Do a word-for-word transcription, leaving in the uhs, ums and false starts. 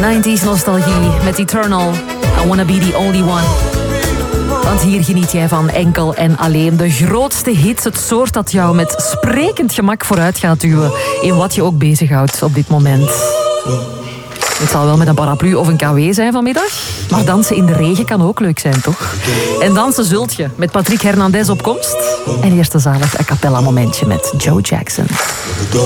negentig nostalgie met Eternal. I wanna be the only one. Want hier geniet jij van enkel en alleen de grootste hits. Het soort dat jou met sprekend gemak vooruit gaat duwen in wat je ook bezighoudt op dit moment. Het zal wel met een paraplu of een K W zijn vanmiddag. Maar dansen in de regen kan ook leuk zijn, toch? En dansen zult je met Patrick Hernandez op komst. En eerst een zalig a cappella momentje met Joe Jackson.